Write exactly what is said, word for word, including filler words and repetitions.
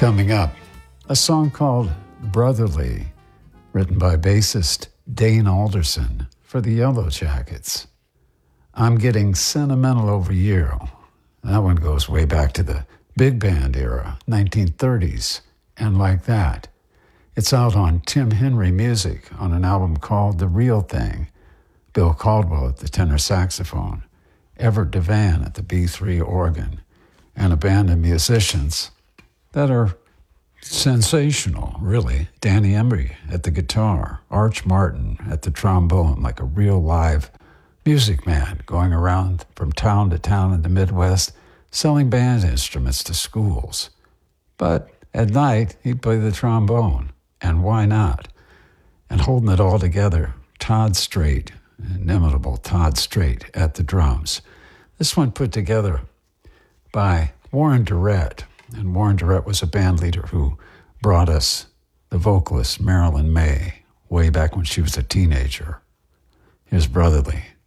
Coming up, a song called Brotherly, written by bassist Dane Alderson for the Yellow Jackets. I'm Getting Sentimental Over You. That one goes way back to the big band era, nineteen thirties, and Like That. It's out on Tim Henry Music on an album called The Real Thing. Bill Caldwell at the tenor saxophone, Everett Devan at the B three organ, and a band of musicians that are sensational, really. Danny Embry at the guitar, Arch Martin at the trombone, like a real live music man going around from town to town in the Midwest, selling band instruments to schools. But at night, he'd play the trombone, and why not? And holding it all together, Todd Strait, inimitable Todd Strait at the drums. This one put together by Warren Durrett. And Warren Durrett was a band leader who brought us the vocalist Marilyn May way back when she was a teenager. Here's Brotherly.